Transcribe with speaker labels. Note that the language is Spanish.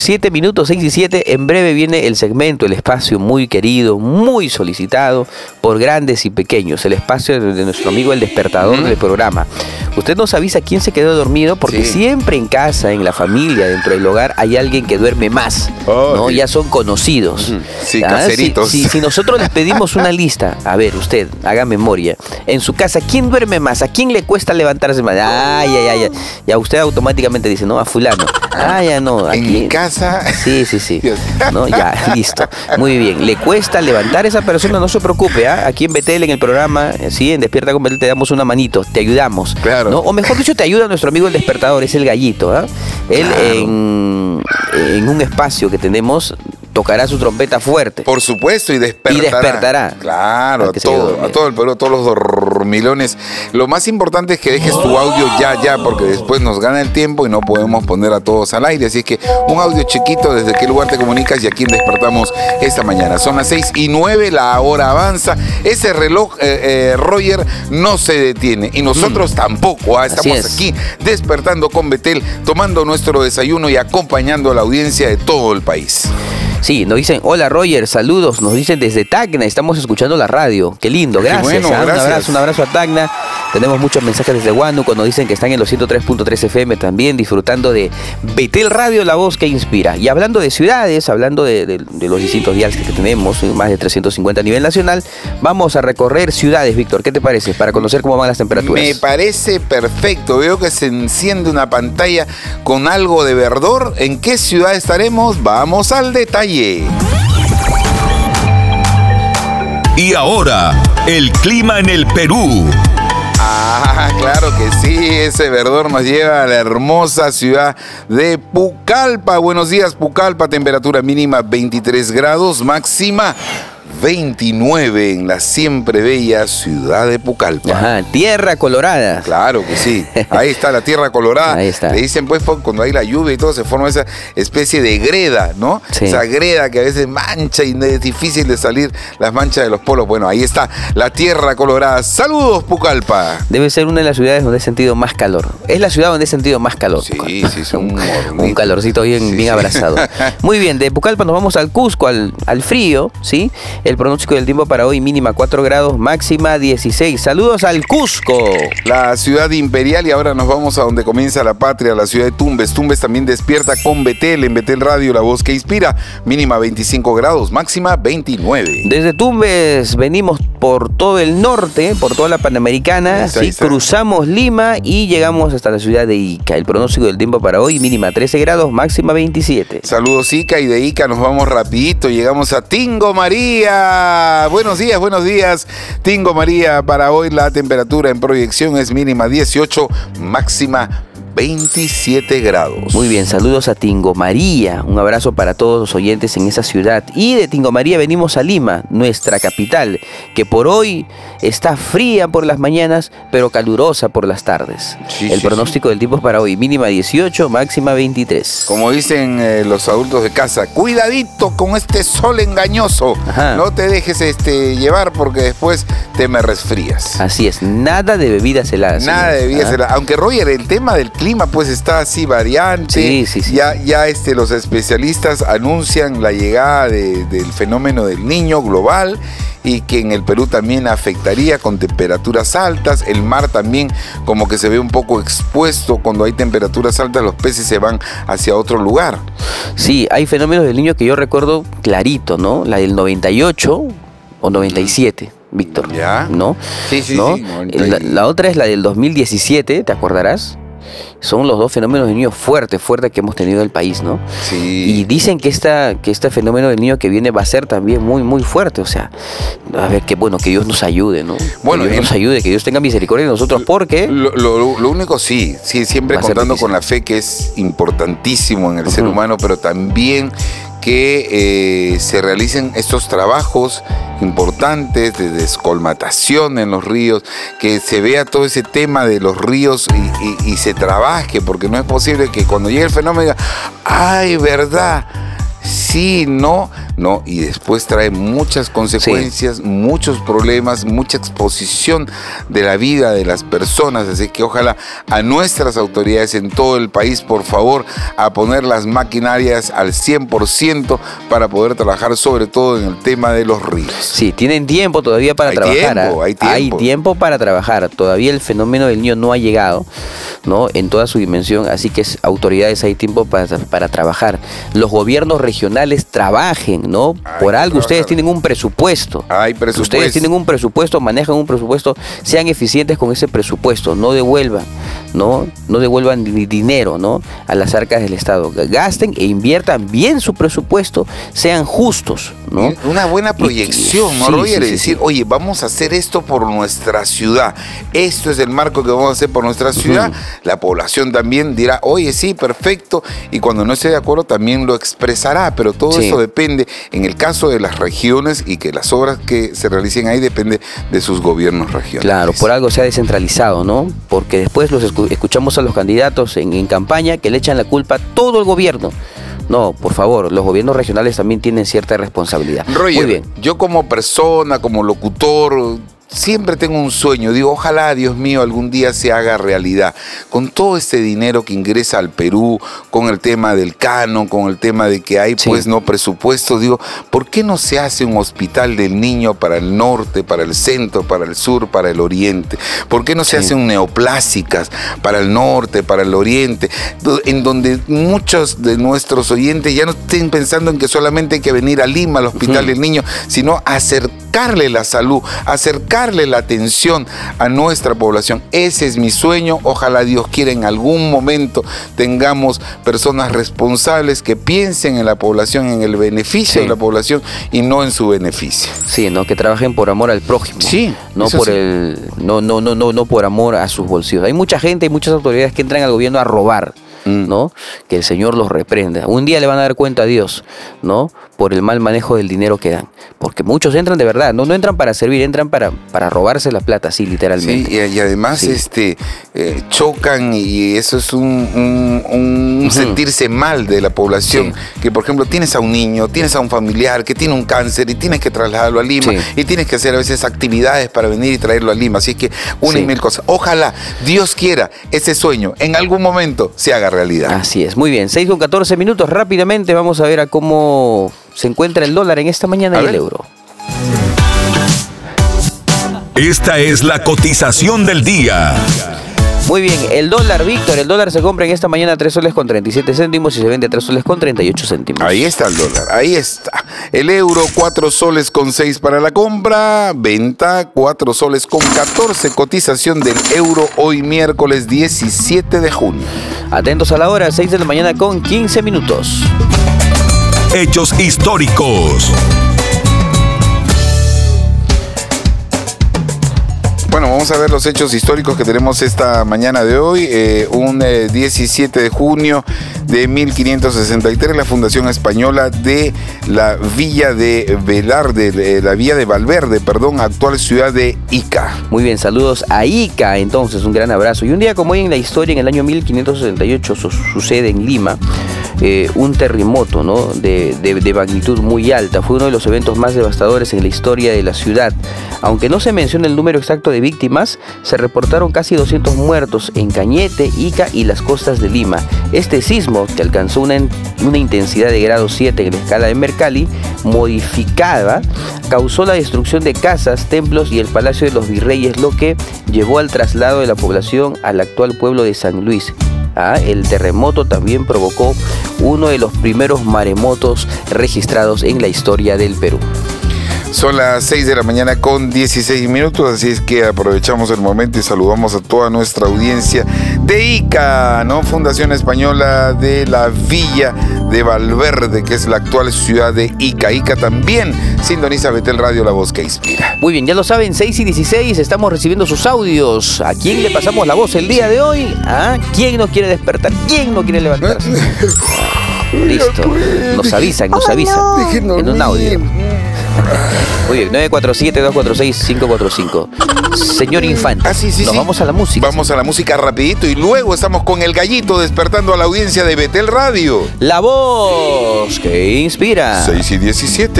Speaker 1: 7 minutos, 6 y 7, en breve viene el segmento, el espacio muy querido, muy solicitado por grandes y pequeños, el espacio de nuestro amigo el despertador del programa. Usted nos avisa quién se quedó dormido porque siempre en casa, en la familia, dentro del hogar, hay alguien que duerme más, ¿no? Ya son conocidos.
Speaker 2: Sí, caseritos.
Speaker 1: Si nosotros les pedimos una lista, a ver, usted, haga memoria, en su casa, ¿quién duerme más? ¿A quién le cuesta levantarse más? Ya usted automáticamente dice, no, a fulano. Ya no, aquí.
Speaker 2: En mi casa.
Speaker 1: Sí. No, ya, listo. Muy bien. Le cuesta levantar a esa persona, no se preocupe, Aquí en Betel, en el programa, en Despierta con Betel, te damos una manito, te ayudamos.
Speaker 2: Claro.
Speaker 1: ¿No? O mejor dicho, te ayuda nuestro amigo el despertador, es el gallito, Él en un espacio que tenemos tocará su trompeta fuerte.
Speaker 2: Por supuesto, y despertará. Claro, a todo el Perú, a todos los dormilones. Lo más importante es que dejes tu audio ya, porque después nos gana el tiempo y no podemos poner a todos al aire. Así es que un audio chiquito, desde qué lugar te comunicas y a quién despertamos esta mañana. Son las 6:09, la hora avanza. Ese reloj, Roger, no se detiene. Y nosotros tampoco. Estamos aquí despertando con Betel, tomando nuestro desayuno y acompañando a la audiencia de todo el país.
Speaker 1: Sí, nos dicen, hola Roger, saludos, nos dicen desde Tacna, estamos escuchando la radio, qué lindo, gracias.
Speaker 2: Bueno, gracias.
Speaker 1: Un abrazo a Tacna, tenemos muchos mensajes desde Huánuco, nos dicen que están en los 103.3 FM también, disfrutando de Betel Radio, la voz que inspira. Y hablando de ciudades, hablando de los distintos diales que tenemos, más de 350 a nivel nacional, vamos a recorrer ciudades, Víctor, ¿qué te parece? Para conocer cómo van las temperaturas.
Speaker 2: Me parece perfecto, veo que se enciende una pantalla con algo de verdor. ¿En qué ciudad estaremos? Vamos al detalle.
Speaker 3: Y ahora, el clima en el Perú.
Speaker 2: Claro que sí, ese verdor nos lleva a la hermosa ciudad de Pucallpa. Buenos días, Pucallpa, temperatura mínima 23 grados, máxima 29 en la siempre bella ciudad de Pucallpa.
Speaker 1: Tierra colorada.
Speaker 2: Claro que sí. Ahí está la tierra colorada.
Speaker 1: Ahí está.
Speaker 2: Le dicen pues cuando hay la lluvia y todo se forma esa especie de greda, ¿no?
Speaker 1: Sí.
Speaker 2: Esa greda que a veces mancha y es difícil de salir las manchas de los polos. Bueno, ahí está la tierra colorada. Saludos, Pucallpa.
Speaker 1: Debe ser una de las ciudades donde he sentido más calor. Es la ciudad donde he sentido más calor.
Speaker 2: Sí, son
Speaker 1: un calorcito bien abrazado. Muy bien, de Pucallpa nos vamos al Cusco, al frío, ¿sí? El pronóstico del tiempo para hoy, mínima 4 grados, máxima 16. Saludos al Cusco.
Speaker 2: La ciudad imperial, y ahora nos vamos a donde comienza la patria, la ciudad de Tumbes. Tumbes también despierta con Betel, en Betel Radio, la voz que inspira. Mínima 25 grados, máxima 29.
Speaker 1: Desde Tumbes venimos por todo el norte, por toda la Panamericana, cruzamos Lima y llegamos hasta la ciudad de Ica. El pronóstico del tiempo para hoy, mínima 13 grados, máxima 27.
Speaker 2: Saludos, Ica, y de Ica nos vamos rapidito, llegamos a Tingo María. Buenos días, Tingo María. Para hoy la temperatura en proyección es mínima 18, máxima 27 grados.
Speaker 1: Muy bien, saludos a Tingo María. Un abrazo para todos los oyentes en esa ciudad. Y de Tingo María venimos a Lima, nuestra capital, que por hoy está fría por las mañanas, pero calurosa por las tardes. El pronóstico del tiempo para hoy, mínima 18, máxima 23.
Speaker 2: Como dicen los adultos de casa, cuidadito con este sol engañoso. No te dejes llevar porque después te me resfrías.
Speaker 1: Así es, nada de bebidas heladas.
Speaker 2: Nada de bebidas heladas. Aunque, Roger, el tema del clima pues está así variante.
Speaker 1: Sí.
Speaker 2: Ya los especialistas anuncian la llegada del fenómeno del Niño global y que en el Perú también afectaría con temperaturas altas. El mar también como que se ve un poco expuesto. Cuando hay temperaturas altas los peces se van hacia otro lugar.
Speaker 1: Sí, hay fenómenos del Niño que yo recuerdo clarito, ¿no? La del 98 o 97. Víctor,
Speaker 2: ¿ya?
Speaker 1: ¿No?
Speaker 2: Sí.
Speaker 1: ¿No? La otra es la del 2017, ¿te acordarás? Son los dos fenómenos del Niño fuertes que hemos tenido en el país, ¿no?
Speaker 2: Sí.
Speaker 1: Y dicen que este fenómeno del Niño que viene va a ser también muy, muy fuerte. O sea, a ver, que Dios nos ayude, ¿no?
Speaker 2: Bueno,
Speaker 1: que Dios nos ayude, que Dios tenga misericordia de nosotros, porque...
Speaker 2: Lo único siempre contando con la fe, que es importantísimo en el ser humano, pero también que se realicen estos trabajos importantes de descolmatación en los ríos, que se vea todo ese tema de los ríos y se trabaje, porque no es posible que cuando llegue el fenómeno diga, ¡ay, verdad! Sí, no, ¿no? Y después trae muchas consecuencias, muchos problemas, mucha exposición de la vida de las personas. Así que ojalá a nuestras autoridades en todo el país, por favor, a poner las maquinarias al 100% para poder trabajar sobre todo en el tema de los ríos.
Speaker 1: Sí, tienen tiempo todavía para trabajar. Hay tiempo para trabajar. Todavía el fenómeno del Niño no ha llegado, ¿no? En toda su dimensión, así que autoridades, hay tiempo para trabajar. Los gobiernos regionales trabajen, ¿no? Por algo ustedes tienen un presupuesto.
Speaker 2: Hay presupuesto.
Speaker 1: Ustedes tienen un presupuesto, manejan un presupuesto, sean eficientes con ese presupuesto, no devuelvan ni dinero, ¿no? A las arcas del Estado. Gasten e inviertan bien su presupuesto, sean justos, ¿no?
Speaker 2: Una buena proyección, ¿no, Roger? Es decir, oye, vamos a hacer esto por nuestra ciudad. Esto es el marco que vamos a hacer por nuestra ciudad. La población también dirá, oye, sí, perfecto. Y cuando no esté de acuerdo también lo expresará. Pero todo eso depende, en el caso de las regiones, y que las obras que se realicen ahí depende de sus gobiernos regionales.
Speaker 1: Claro, por algo se ha descentralizado, ¿no? Porque después los escuchamos a los candidatos en campaña que le echan la culpa a todo el gobierno. No, por favor, los gobiernos regionales también tienen cierta responsabilidad.
Speaker 2: Roger, muy bien. Yo como persona, como locutor, siempre tengo un sueño. Digo, ojalá, Dios mío, algún día se haga realidad. Con todo este dinero que ingresa al Perú, con el tema del canon, con el tema de que hay, pues, no presupuesto, digo, ¿por qué no se hace un hospital del niño para el norte, para el centro, para el sur, para el oriente? ¿Por qué no se hacen neoplásicas para el norte, para el oriente? En donde muchos de nuestros oyentes ya no estén pensando en que solamente hay que venir a Lima, al hospital del niño, sino acercarle la salud, acercarle la atención a nuestra población. Ese es mi sueño. Ojalá Dios quiera en algún momento tengamos personas responsables que piensen en la población, en el beneficio de la población y no en su beneficio.
Speaker 1: Sí, ¿no? Que trabajen por amor al prójimo.
Speaker 2: Sí.
Speaker 1: No por no por amor a sus bolsillos. Hay mucha gente, hay muchas autoridades que entran al gobierno a robar. ¿No? Que el Señor los reprenda. Un día le van a dar cuenta a Dios, ¿no? Por el mal manejo del dinero que dan. Porque muchos entran de verdad, no entran para servir, entran para robarse la plata, sí, literalmente.
Speaker 2: Sí, y además chocan, y eso es un sentirse mal de la población. Que, por ejemplo, tienes a un niño, tienes a un familiar que tiene un cáncer y tienes que trasladarlo a Lima y tienes que hacer a veces actividades para venir y traerlo a Lima. Así que y mil cosas. Ojalá Dios quiera ese sueño en algún momento se haga realidad.
Speaker 1: Así es, muy bien. 6:14. Rápidamente vamos a ver a cómo se encuentra el dólar en esta mañana y el euro.
Speaker 3: Esta es la cotización del día.
Speaker 1: Muy bien, el dólar, Víctor, el dólar se compra en esta mañana a 3 soles con 37 céntimos y se vende a 3 soles con 38 céntimos.
Speaker 2: Ahí está el dólar, ahí está. El euro, 4 soles con 6 para la compra, venta 4 soles con 14, cotización del euro hoy miércoles 17 de junio.
Speaker 1: Atentos a la hora, 6 de la mañana con 15 minutos.
Speaker 3: Hechos históricos.
Speaker 2: Bueno, vamos a ver los hechos históricos que tenemos esta mañana de hoy. Un 17 de junio de 1563, la fundación española de la Villa de Valverde, actual ciudad de Ica.
Speaker 1: Muy bien, saludos a Ica, entonces, un gran abrazo. Y un día como hoy en la historia, en el año 1568, sucede en Lima un terremoto, ¿no? de magnitud muy alta. Fue uno de los eventos más devastadores en la historia de la ciudad. Aunque no se menciona el número exacto de víctimas, se reportaron casi 200 muertos en Cañete, Ica y las costas de Lima. Este sismo, que alcanzó una intensidad de grado 7 en la escala de Mercalli, modificada, causó la destrucción de casas, templos y el Palacio de los Virreyes, lo que llevó al traslado de la población al actual pueblo de San Luis. El terremoto también provocó uno de los primeros maremotos registrados en la historia del Perú.
Speaker 2: Son las 6 de la mañana con 16 minutos, así es que aprovechamos el momento y saludamos a toda nuestra audiencia de Ica, ¿no? Fundación Española de la Villa de Valverde, que es la actual ciudad de Ica. Ica también sintoniza Betel Radio, la voz que inspira.
Speaker 1: Muy bien, ya lo saben, 6:16, estamos recibiendo sus audios. ¿A quién le pasamos la voz el día de hoy? ¿Quién no quiere despertar? ¿Quién no quiere levantarse? Listo, nos avisan en un audio. Muy bien, 947-246-545. Señor Infante,
Speaker 2: sí.
Speaker 1: Vamos a la música.
Speaker 2: Vamos a la música rapidito y luego estamos con El Gallito despertando a la audiencia de Betel Radio.
Speaker 1: La voz que inspira.
Speaker 2: 6:17.